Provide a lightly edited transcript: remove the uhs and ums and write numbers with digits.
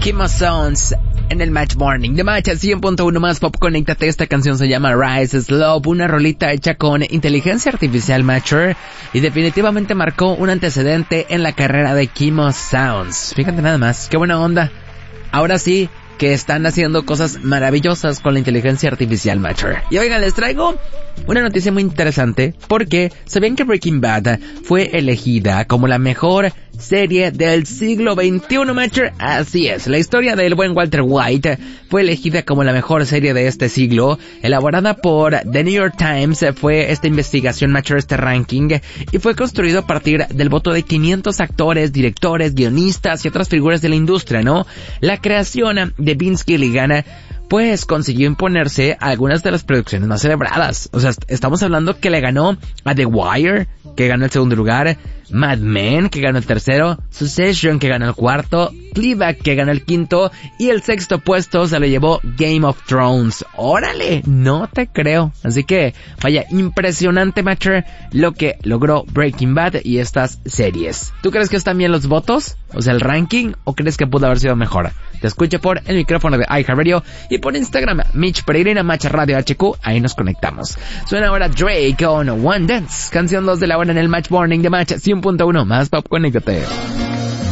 Kimo Sounds en el Match Morning de Match 100.1 más pop. Conéctate. Esta canción se llama Rise Slope, una rolita hecha con inteligencia artificial Matcher, y definitivamente marcó un antecedente en la carrera de Kimo Sounds. Fíjate nada más, qué buena onda. Ahora sí que están haciendo cosas maravillosas con la inteligencia artificial Matcher. Y oigan, les traigo una noticia muy interesante, porque ¿sabían que Breaking Bad fue elegida como la mejor serie del siglo XXI, Matcher? Así es, la historia del buen Walter White fue elegida como la mejor serie de este siglo, elaborada por The New York Times. Fue esta investigación, Matcher, este ranking, y fue construido a partir del voto de 500 actores, directores, guionistas y otras figuras de la industria, ¿no? La creación de Vince Gilligan pues consiguió imponerse a algunas de las producciones más celebradas. O sea, estamos hablando que le ganó a The Wire, que ganó el segundo lugar, Mad Men, que ganó el tercero, Succession, que ganó el cuarto, Fleabag, que ganó el quinto, y el sexto puesto se lo llevó Game of Thrones. ¡Órale! No te creo. Así que, vaya, impresionante, Matcher, lo que logró Breaking Bad y estas series. ¿Tú crees que están bien los votos? O sea, el ranking, ¿o crees que pudo haber sido mejor? Te escucho por el micrófono de iHeartRadio y por Instagram, Mitch Peregrina, Match Radio HQ, ahí nos conectamos. Suena ahora Drake con One Dance, canción 2 de la hora en el Match Morning de Match 100.1 más pop. Conéctate.